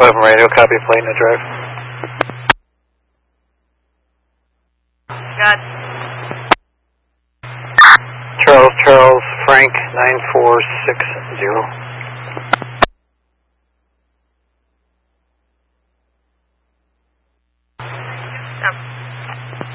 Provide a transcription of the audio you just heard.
11 radio, copy, plane to drive. Got Charles, Frank, 9460.